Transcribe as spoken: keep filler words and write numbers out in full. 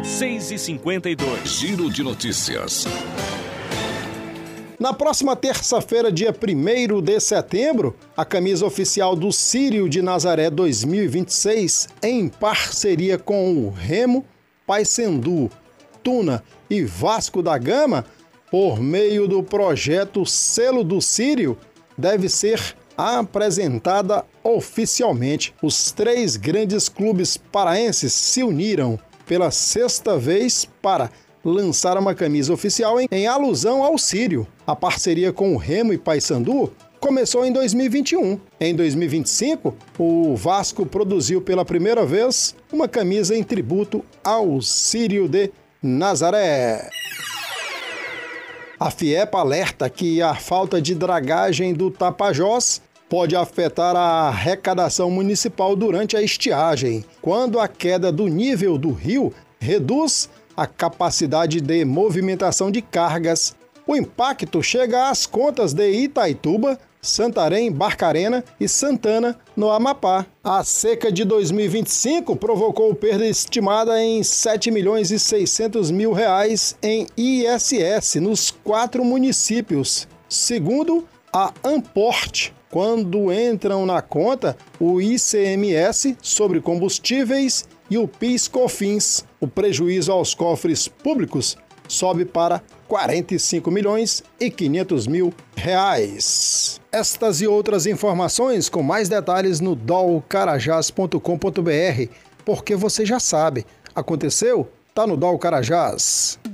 seis e cinquenta e dois. Giro de notícias. Na próxima terça-feira, dia primeiro de setembro, a camisa oficial do Círio de Nazaré dois mil e vinte e seis, em parceria com o Remo, Paysandu, Tuna e Vasco da Gama, por meio do projeto Selo do Círio, deve ser apresentada oficialmente. Os três grandes clubes paraenses se uniram pela sexta vez para lançar uma camisa oficial em, em alusão ao Círio. A parceria com o Remo e Paysandu começou em dois mil e vinte e um. Em dois mil e vinte e cinco, o Vasco produziu pela primeira vez uma camisa em tributo ao Círio de Nazaré. A FIEPA alerta que a falta de dragagem do Tapajós pode afetar a arrecadação municipal durante a estiagem, quando a queda do nível do rio reduz a capacidade de movimentação de cargas. O impacto chega às contas de Itaituba, Santarém, Barcarena e Santana, no Amapá. A seca de dois mil e vinte e cinco provocou perda estimada em sete milhões e seiscentos mil reais em I S S nos quatro municípios, segundo a Amport, quando entram na conta o I C M S sobre combustíveis e o PIS/COFINS. O prejuízo aos cofres públicos sobe para quarenta e cinco milhões e quinhentos mil reais. Estas e outras informações com mais detalhes no dol carajás ponto com ponto br, porque você já sabe, aconteceu? Tá no Dol Carajás.